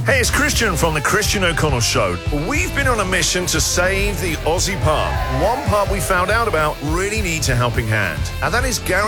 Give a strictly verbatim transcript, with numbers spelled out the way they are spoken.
Hey, it's Christian from the Christian O'Connell Show. We've been on a mission to save the Aussie pub. One pub we found out about really needs a helping hand, and that is Gary